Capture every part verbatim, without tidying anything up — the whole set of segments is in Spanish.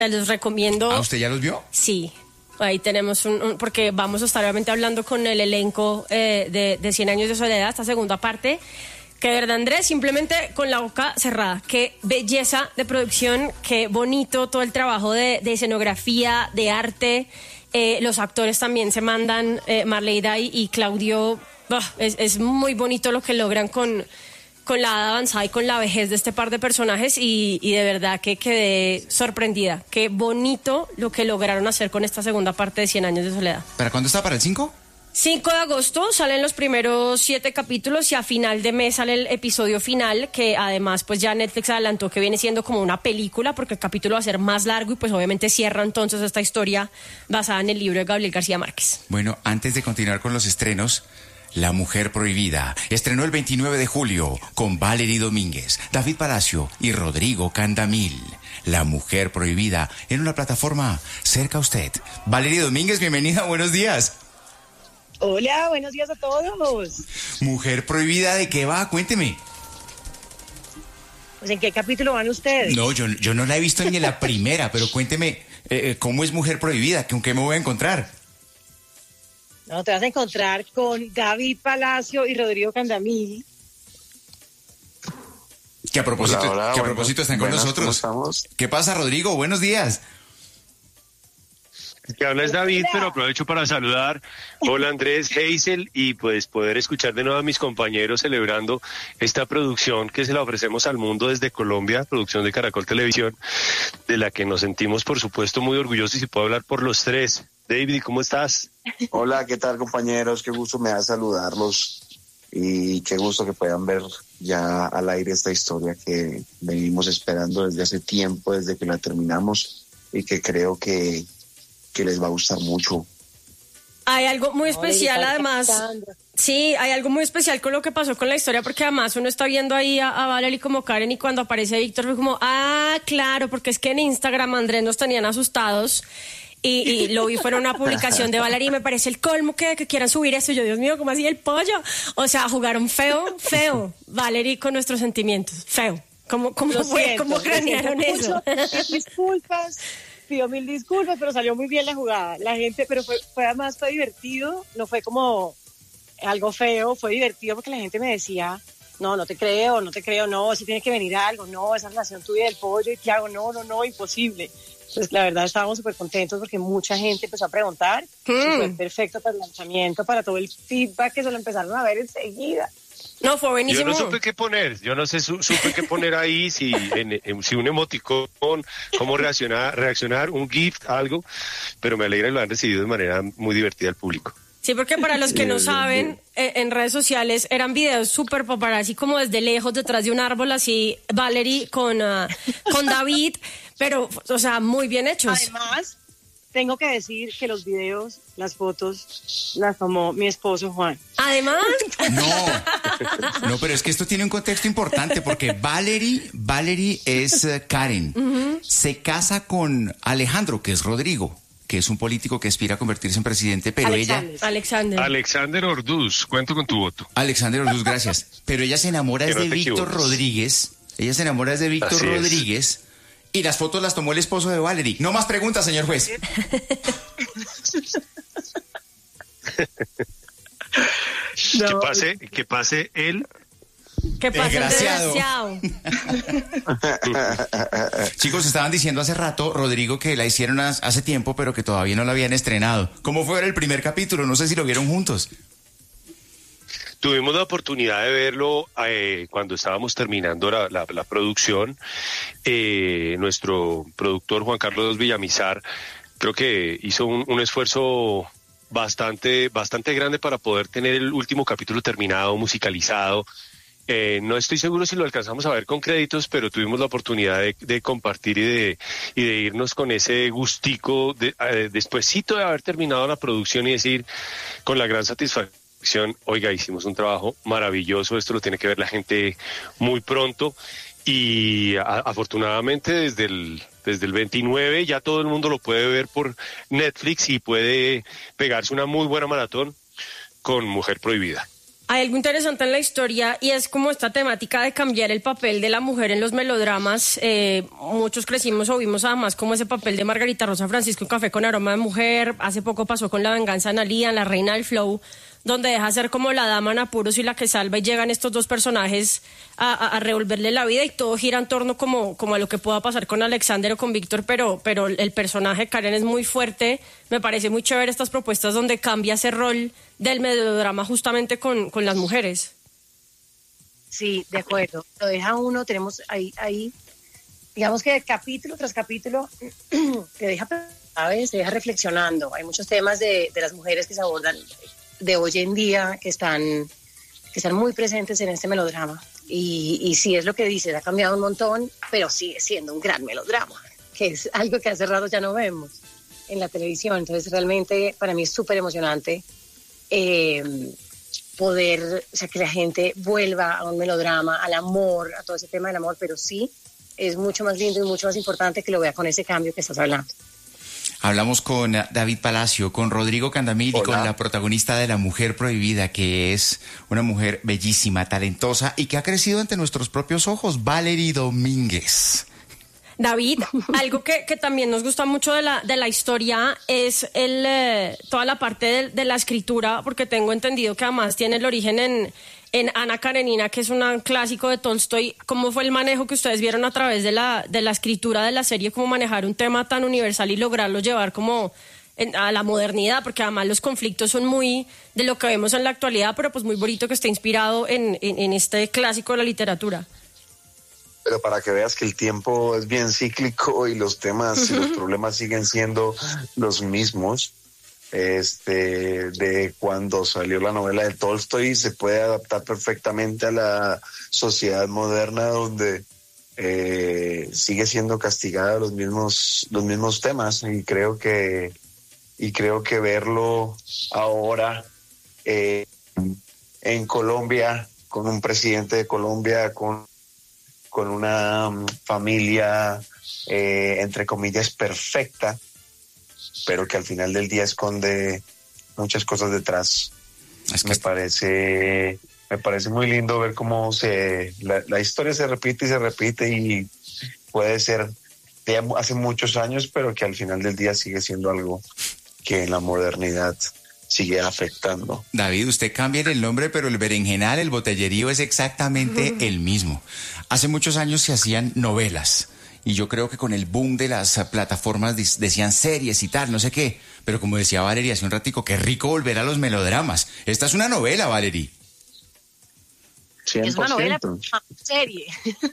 los recomiendo. ¿Ah, usted ya los vio? Sí. Ahí tenemos un, un, porque vamos a estar obviamente hablando con el elenco eh, de, de Cien Años de Soledad, esta segunda parte, que de verdad, Andrés, simplemente con la boca cerrada. Qué belleza de producción, qué bonito todo el trabajo de, de escenografía, de arte. Eh, los actores también se mandan, eh, Marleida y, y Claudio, oh, es, es muy bonito lo que logran con... con la edad avanzada y con la vejez de este par de personajes y, y de verdad que quedé sorprendida. Qué bonito lo que lograron hacer con esta segunda parte de Cien Años de Soledad. ¿Para cuándo está? ¿Para el cinco? cinco de agosto salen los primeros siete capítulos y a final de mes sale el episodio final, que además pues ya Netflix adelantó que viene siendo como una película porque el capítulo va a ser más largo y pues obviamente cierra entonces esta historia basada en el libro de Gabriel García Márquez. Bueno, antes de continuar con los estrenos, La Mujer Prohibida estrenó el veintinueve de julio con Valerie Domínguez, David Palacio y Rodrigo Candamil. La Mujer Prohibida en una plataforma cerca a usted. Valerie Domínguez, bienvenida, buenos días. Hola, buenos días a todos. Mujer Prohibida, ¿de qué va? Cuénteme. Pues, ¿en qué capítulo van ustedes? No, yo, yo no la he visto ni en la primera, pero cuénteme, eh, ¿cómo es Mujer Prohibida? ¿Con qué me voy a encontrar? No, te vas a encontrar con David Palacio y Rodrigo Candamil. Que a propósito, hola, hola, que a buenas, propósito están con buenas, nosotros. ¿cómo estamos? ¿Qué pasa, Rodrigo? Buenos días. Que habla es David, pero aprovecho para saludar. Hola Andrés, Hazel, y pues poder escuchar de nuevo a mis compañeros celebrando esta producción que se la ofrecemos al mundo desde Colombia, producción de Caracol Televisión, de la que nos sentimos por supuesto muy orgullosos y puedo hablar por los tres. David, ¿cómo estás? Hola, ¿qué tal, compañeros? Qué gusto me da saludarlos y qué gusto que puedan ver ya al aire esta historia que venimos esperando desde hace tiempo, desde que la terminamos, y que creo que, que les va a gustar mucho. Hay algo muy especial, además. Sí, hay algo muy especial con lo que pasó con la historia, porque además uno está viendo ahí a, a Valerie como Karen y cuando aparece Víctor fue como, ah, claro, porque es que en Instagram Andrés nos tenían asustados. Y, y lo vi, fuera una publicación de Valerie y me parece el colmo que, que quieran subir eso. Y yo, Dios mío, ¿cómo así el pollo? O sea, jugaron feo, feo. Valerie con nuestros sentimientos, feo. ¿Cómo, cómo fue? Siento, ¿Cómo cranearon eso? Pido disculpas, pido mil disculpas, pero salió muy bien la jugada. La gente, pero fue, fue además fue divertido, no fue como algo feo, fue divertido porque la gente me decía, no, no te creo, no te creo, no, si tiene que venir algo, no, esa relación tuya del pollo y qué hago, no, no, no, imposible. Pues la verdad estábamos súper contentos porque mucha gente empezó a preguntar, mm. y fue perfecto para el lanzamiento, para todo el feedback que se lo empezaron a ver enseguida. No, fue buenísimo. Yo no supe qué poner, yo no sé, su, supe qué poner ahí, si, en, en, si un emoticón, cómo reaccionar, reaccionar, un gift, algo, pero me alegra que lo han recibido de manera muy divertida al público. Sí, porque para los que no saben, eh, en redes sociales eran videos súper paparazzi, como desde lejos, detrás de un árbol, así, Valerie con, uh, con David, pero, o sea, muy bien hechos. Además, tengo que decir que los videos, las fotos, las tomó mi esposo Juan. Además. No, no, pero es que esto tiene un contexto importante porque Valerie, Valerie es uh, Karen, uh-huh. Se casa con Alejandro, que es Rodrigo, que es un político que aspira a convertirse en presidente, pero Alexander. ella... Alexander. Alexander Orduz, cuento con tu voto. Alexander Orduz, gracias. Pero ella se enamora no de Víctor equivoques. Rodríguez, ella se enamora de Víctor Así Rodríguez, es. Y las fotos las tomó el esposo de Valerie. No más preguntas, señor juez. no. Que pase, que pase él... ¿Qué pasa, desgraciado? Chicos, estaban diciendo hace rato, Rodrigo, que la hicieron hace tiempo, pero que todavía no la habían estrenado. ¿Cómo fue el primer capítulo? No sé si lo vieron juntos. Tuvimos la oportunidad de verlo eh, cuando estábamos terminando la, la, la producción. Eh, nuestro productor, Juan Carlos Villamizar, creo que hizo un, un esfuerzo bastante, bastante grande para poder tener el último capítulo terminado, musicalizado. Eh, no estoy seguro si lo alcanzamos a ver con créditos, pero tuvimos la oportunidad de, de compartir y de, y de irnos con ese gustico de, eh, despuesito de haber terminado la producción y decir con la gran satisfacción, oiga, hicimos un trabajo maravilloso, esto lo tiene que ver la gente muy pronto y a, afortunadamente desde el, desde el veintinueve ya todo el mundo lo puede ver por Netflix y puede pegarse una muy buena maratón con Mujer Prohibida. Hay algo interesante en la historia y es como esta temática de cambiar el papel de la mujer en los melodramas. Eh, muchos crecimos o vimos además como ese papel de Margarita Rosa Francisco en Café con aroma de mujer. Hace poco pasó con La venganza de Analía, en La reina del flow, donde deja de ser como la dama en apuros y la que salva, y llegan estos dos personajes a, a, a revolverle la vida, y todo gira en torno como, como a lo que pueda pasar con Alexander o con Víctor, pero, pero el personaje Karen es muy fuerte. Me parece muy chévere estas propuestas donde cambia ese rol del melodrama justamente con, con las mujeres. Sí, de acuerdo. Lo deja uno, tenemos ahí, ahí digamos que capítulo tras capítulo te deja, ¿sabes? Te deja reflexionando. Hay muchos temas de, de las mujeres que se abordan de hoy en día que están, que están muy presentes en este melodrama. Y, y sí, es lo que dices, ha cambiado un montón, pero sigue siendo un gran melodrama, que es algo que hace rato ya no vemos en la televisión. Entonces realmente para mí es súper emocionante eh, poder, o sea, que la gente vuelva a un melodrama, al amor, a todo ese tema del amor, pero sí es mucho más lindo y mucho más importante que lo vea con ese cambio que estás hablando. Hablamos con David Palacio, con Rodrigo Candamil. Hola. Y con la protagonista de La mujer prohibida, que es una mujer bellísima, talentosa y que ha crecido ante nuestros propios ojos, Valerie Domínguez. David, algo que, que también nos gusta mucho de la, de la historia es el, eh, toda la parte de, de la escritura, porque tengo entendido que además tiene el origen en, en Ana Karenina, que es un clásico de Tolstoy. ¿Cómo fue el manejo que ustedes vieron a través de la, de la escritura de la serie, cómo manejar un tema tan universal y lograrlo llevar como en, a la modernidad? Porque además los conflictos son muy de lo que vemos en la actualidad, pero pues muy bonito que esté inspirado en, en, en este clásico de la literatura. Pero para que veas que el tiempo es bien cíclico y los temas y los problemas siguen siendo los mismos. Este, de cuando salió la novela de Tolstoy, se puede adaptar perfectamente a la sociedad moderna, donde eh, sigue siendo castigada los mismos, los mismos temas. Y creo que, y creo que verlo ahora eh, en Colombia, con un presidente de Colombia, con con una um, familia, eh, entre comillas, perfecta, pero que al final del día esconde muchas cosas detrás. Es que me parece, me parece muy lindo ver cómo se la, la historia se repite y se repite, y puede ser de hace muchos años, pero que al final del día sigue siendo algo que en la modernidad sigue afectando. David, usted cambia el nombre, pero el berenjenal, el botellerío es exactamente el mismo. Hace muchos años se hacían novelas, y yo creo que con el boom de las plataformas decían series y tal, no sé qué, pero como decía Valerie hace un ratico, qué rico volver a los melodramas. Esta es una novela, Valerie. cien por ciento. Es una novela, una serie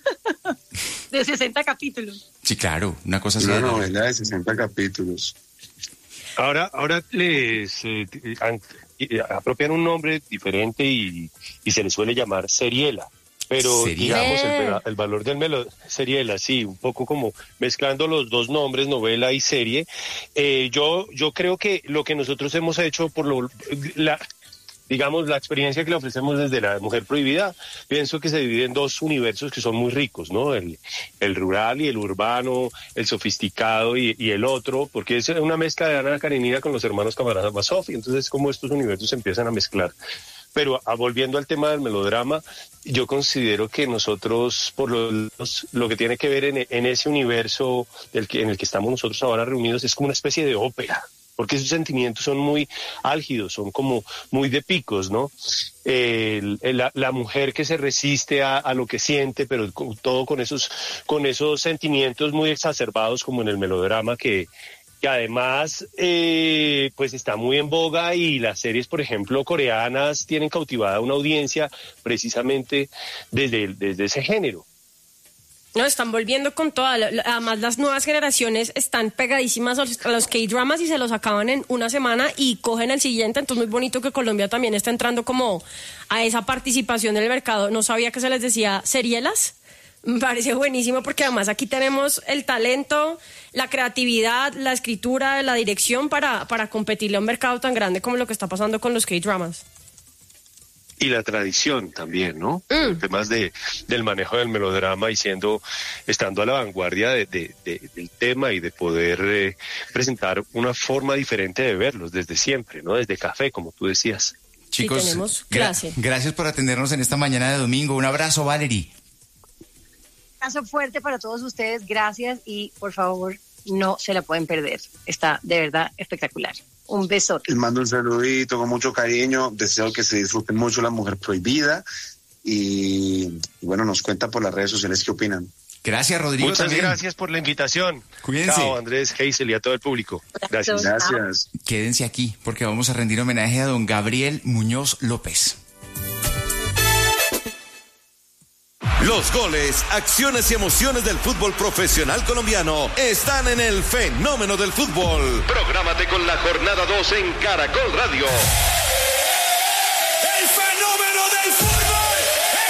de sesenta capítulos. Sí, claro, una cosa así. Una novela de sesenta capítulos. Ahora, ahora les eh, eh, apropian un nombre diferente y, y se les suele llamar seriela. Pero ¿Seriela? digamos el, el valor del melodrama, seriela, sí, un poco como mezclando los dos nombres, novela y serie. Eh, yo, yo creo que lo que nosotros hemos hecho por lo la digamos, la experiencia que le ofrecemos desde La mujer prohibida, pienso que se divide en dos universos que son muy ricos, ¿no? El, el rural y el urbano, el sofisticado y, y el otro, porque es una mezcla de Ana Karenina con los hermanos Karamazov, y entonces como estos universos se empiezan a mezclar. Pero a, volviendo al tema del melodrama, yo considero que nosotros, por lo, lo que tiene que ver en, en ese universo del que, en el que estamos nosotros ahora reunidos, es como una especie de ópera, porque esos sentimientos son muy álgidos, son como muy de picos, ¿no? Eh, la, la mujer que se resiste a, a lo que siente, pero con, todo con esos, con esos sentimientos muy exacerbados, como en el melodrama, que, que además eh, pues está muy en boga, y las series, por ejemplo, coreanas tienen cautivada a una audiencia precisamente desde, desde ese género. No, están volviendo con toda. Además, las nuevas generaciones están pegadísimas a los, a los K-dramas y se los acaban en una semana y cogen el siguiente. Entonces, muy bonito que Colombia también está entrando como a esa participación del mercado. No sabía que se les decía serielas. Me parece buenísimo, porque además aquí tenemos el talento, la creatividad, la escritura, la dirección para, para competirle a un mercado tan grande como lo que está pasando con los K-dramas. Y la tradición también, ¿no? Mm. Temas de, del manejo del melodrama y siendo, estando a la vanguardia de, de, de, del tema, y de poder eh, presentar una forma diferente de verlos desde siempre, ¿no? Desde Café, como tú decías. Chicos, sí tenemos clase. Gra- gracias por atendernos en esta mañana de domingo. Un abrazo, Valerie. Un abrazo fuerte para todos ustedes, gracias y por favor no se la pueden perder. Está de verdad espectacular. Un besote. Les mando un saludito con mucho cariño. Deseo que se disfruten mucho La Mujer Prohibida. Y, y bueno, nos cuentan por las redes sociales qué opinan. Gracias, Rodrigo. Muchas también. gracias por la invitación. Cuídense. Chao, Andrés, Hazel y a todo el público. Gracias. Gracias. Quédense aquí porque vamos a rendir homenaje a don Gabriel Muñoz López. Los goles, acciones y emociones del fútbol profesional colombiano están en el fenómeno del fútbol. Prográmate con la jornada dos en Caracol Radio. ¡El fenómeno del fútbol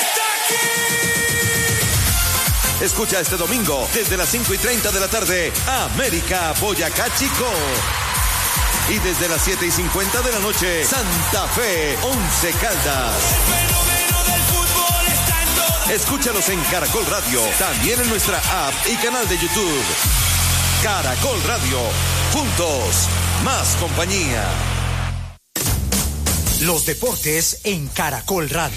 está aquí! Escucha este domingo desde las cinco y treinta de la tarde, América Boyacá Chico. Y desde las siete y cincuenta de la noche, Santa Fe Once Caldas. El fenómeno del fútbol está en todas. Escúchalos en Caracol Radio, también en nuestra app y canal de YouTube. Caracol Radio, juntos, más compañía. Los deportes en Caracol Radio.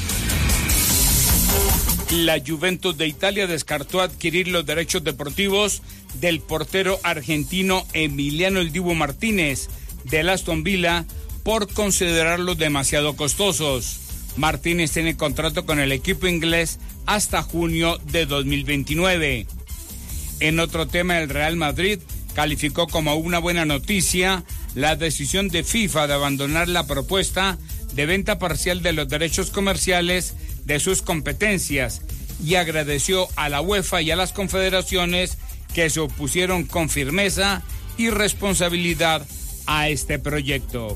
La Juventus de Italia descartó adquirir los derechos deportivos del portero argentino Emiliano El Dibu Martínez del Aston Villa por considerarlos demasiado costosos. Martínez tiene contrato con el equipo inglés hasta junio de dos mil veintinueve. En otro tema, el Real Madrid calificó como una buena noticia la decisión de FIFA de abandonar la propuesta de venta parcial de los derechos comerciales de sus competencias y agradeció a la UEFA y a las confederaciones que se opusieron con firmeza y responsabilidad a este proyecto.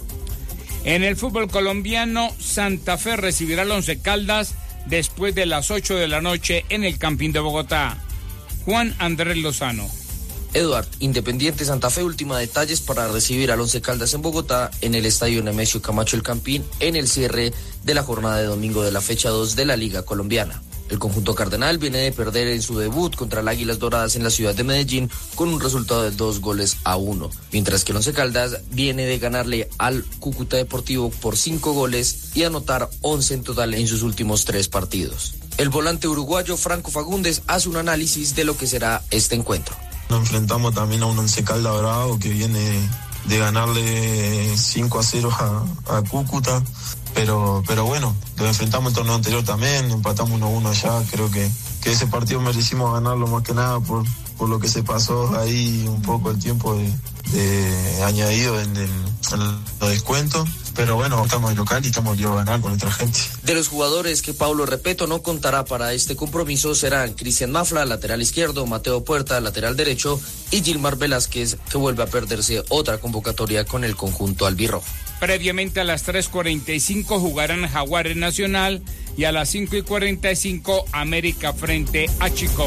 En el fútbol colombiano, Santa Fe recibirá al Once Caldas después de las ocho de la noche en el Campín de Bogotá. Juan Andrés Lozano. Eduard, Independiente Santa Fe, última detalles para recibir al Once Caldas en Bogotá en el Estadio Nemesio Camacho El Campín en el cierre de la jornada de domingo de la fecha dos de la Liga Colombiana. El conjunto cardenal viene de perder en su debut contra las Águilas Doradas en la ciudad de Medellín con un resultado de dos goles a uno, mientras que el Once Caldas viene de ganarle al Cúcuta Deportivo por cinco goles y anotar once en total en sus últimos tres partidos. El volante uruguayo Franco Fagundes hace un análisis de lo que será este encuentro. Nos enfrentamos también a un Once Caldas bravo que viene de ganarle cinco a cero a, a Cúcuta, pero pero bueno, lo enfrentamos el torneo anterior también, empatamos uno a uno allá, creo que, que ese partido merecimos ganarlo más que nada por, por lo que se pasó ahí un poco el tiempo de, de añadido en, el, en los descuentos. Pero bueno, estamos en local y estamos yo a ganar con nuestra gente. De los jugadores que Paulo Repeto no contará para este compromiso serán Cristian Mafla, lateral izquierdo, Mateo Puerta, lateral derecho, y Gilmar Velázquez, que vuelve a perderse otra convocatoria con el conjunto albirrojo. Previamente a las tres cuarenta y cinco jugarán Jaguares Nacional y a las cinco y cuarenta y cinco América frente a Chico.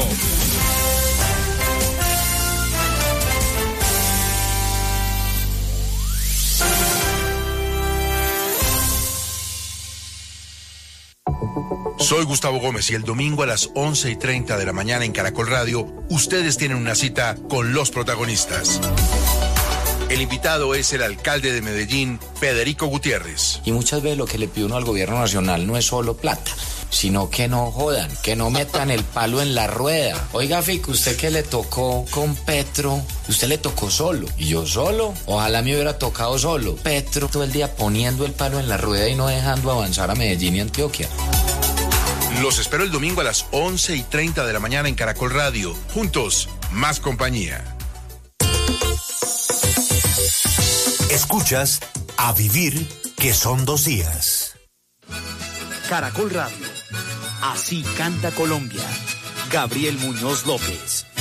Soy Gustavo Gómez y el domingo a las once y treinta de la mañana en Caracol Radio, ustedes tienen una cita con los protagonistas. El invitado es el alcalde de Medellín, Federico Gutiérrez. Y muchas veces lo que le pide uno al gobierno nacional no es solo plata, sino que no jodan, que no metan el palo en la rueda. Oiga, Fico, usted que le tocó con Petro, usted le tocó solo. ¿Y yo solo? Ojalá me hubiera tocado solo. Petro todo el día poniendo el palo en la rueda y no dejando avanzar a Medellín y Antioquia. Los espero el domingo a las once y treinta de la mañana en Caracol Radio. Juntos, más compañía. Escuchas A Vivir, que son dos días. Caracol Radio. Así canta Colombia. Gabriel Muñoz López.